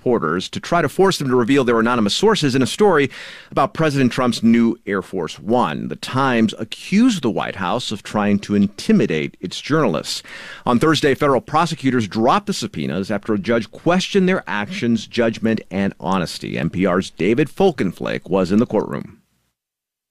reporters to try to force them to reveal their anonymous sources in a story about President Trump's new Air Force One. The Times accused the White House of trying to intimidate its journalists. On Thursday, federal prosecutors dropped the subpoenas after a judge questioned their actions, judgment, and honesty. NPR's David Folkenflake was in the courtroom.